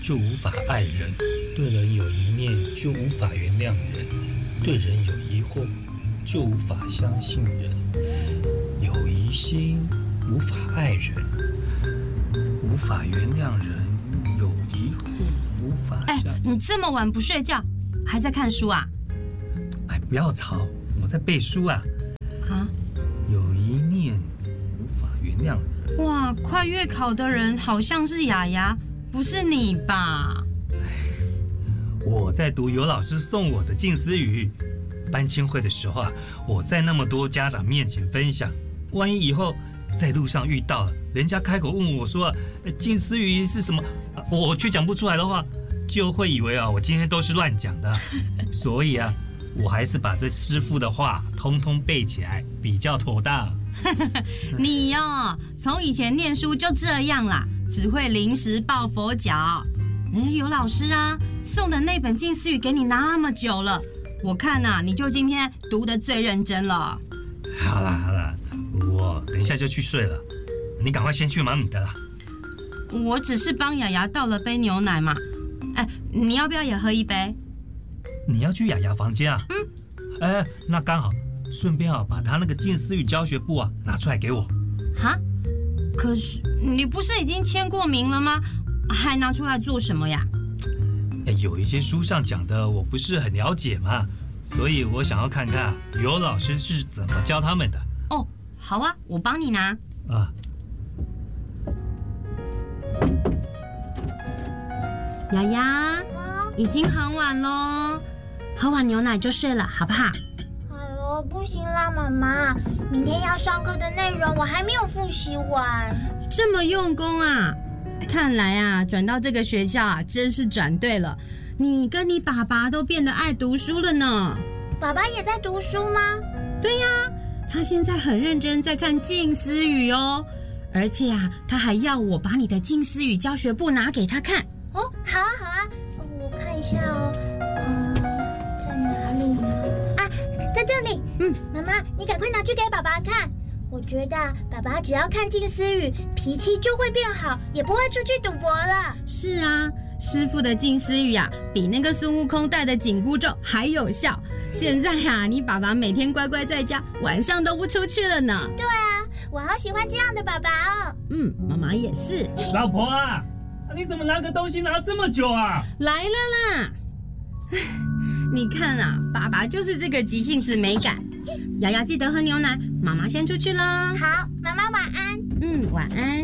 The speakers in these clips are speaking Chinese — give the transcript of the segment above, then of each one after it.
就无法爱人，对人有一念就无法原谅人，对人有疑惑就无法相信人，有疑心无法爱人，无法原谅人，有疑惑无法相信。 你这么晚不睡觉，还在看书啊？ 不要吵，我在背书啊。有一念无法原谅人。 哇，快月考的人好像是雅雅，不是你吧？ 我在读尤老师送我的静思语。班亲会的时候啊，我在那么多家长面前分享，万一以后在路上遇到了，人家开口问我说静思语是什么，我却讲不出来的话，就会以为我今天都是乱讲的。所以啊，我还是把这师父的话通通背起来比较妥当。 你从以前念书就这样啦，只会临时抱佛脚。尤老师啊，送的那本静思语给你那么久了，我看你就今天读得最认真了。 好啦，我等一下就去睡了，你赶快先去忙你的啦。 我只是帮雅雅倒了杯牛奶嘛。你要不要也喝一杯？ 你要去雅雅房间啊？那刚好，顺便把他那个静思语教学簿拿出来给我。 可是你不是已经签过名了吗？还拿出来做什么呀？ 有一些书上讲的我不是很了解嘛，所以我想要看看尤老师是怎么教他们的。 好啊，我帮你拿。雅雅，已经很晚咯，喝完牛奶就睡了，好不好？ 不行啦，妈妈，明天要上课的内容我还没有复习完。 这么用功啊！看来转到这个学校真是转对了。你跟你爸爸都变得爱读书了呢。 爸爸也在读书吗？ 对呀，他现在很认真在看静思语哦，而且他还要我把你的静思语教学簿拿给他看。 好啊，我看一下在哪里呢？在这里。妈妈，你赶快拿去给爸爸看。我觉得爸爸只要看静思语，脾气就会变好，也不会出去赌博了。 是啊，师父的静思语比那个孙悟空带的紧箍咒还有效。现在你爸爸每天乖乖在家，晚上都不出去了呢。 对啊，我好喜欢这样的爸爸哦。 妈妈也是。 老婆你怎么拿个东西拿这么久啊？ 来了啦！你看爸爸就是这个急性子没改。雅雅记得喝牛奶，妈妈先出去了。 好，妈妈晚安。 晚安。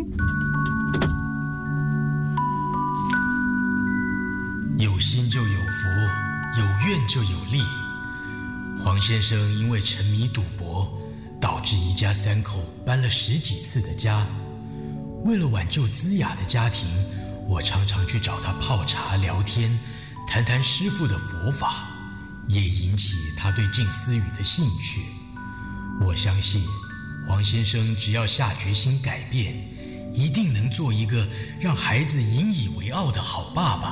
有心就有福，有愿就有利。黄先生因为沉迷赌博，导致一家三口搬了10几次的家。为了挽救资雅的家庭，我常常去找他泡茶聊天，谈谈师父的佛法，也引起他对静思语的兴趣。我相信黄先生只要下决心改变，一定能做一个让孩子引以为傲的好爸爸。